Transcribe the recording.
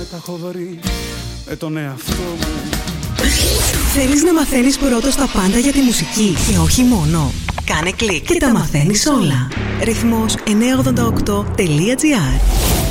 τα έχω βρει με τον εαυτό μου. Θέλεις να μαθαίνεις πρώτος τα πάντα για τη μουσική και όχι μόνο? Κάνε κλικ και τα μαθαίνεις όλα. Ρυθμός 988.gr